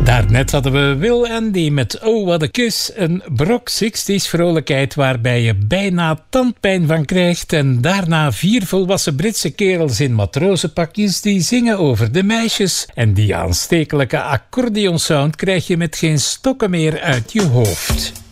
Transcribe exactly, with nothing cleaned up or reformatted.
Daarnet hadden we Will Andy met Oh What a Kiss, een brok zestig's vrolijkheid waarbij je bijna tandpijn van krijgt. En daarna vier volwassen Britse kerels in matrozenpakjes die zingen over de meisjes. En die aanstekelijke accordeonsound krijg je met geen stokken meer uit je hoofd.